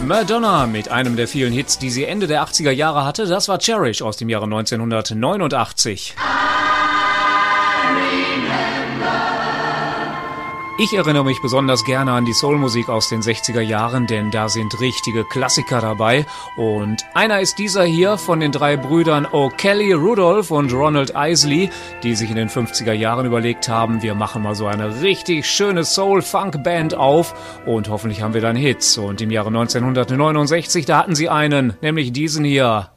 Madonna mit einem der vielen Hits, die sie Ende der 80er Jahre hatte, das war Cherish aus dem Jahre 1989. Ich erinnere mich besonders gerne an die Soulmusik aus den 60er Jahren, denn da sind richtige Klassiker dabei. Und einer ist dieser hier von den drei Brüdern O'Kelly, Rudolph und Ronald Isley, die sich in den 50er Jahren überlegt haben, wir machen mal so eine richtig schöne Soul-Funk-Band auf und hoffentlich haben wir dann Hits. Und im Jahre 1969, da hatten sie einen, nämlich diesen hier.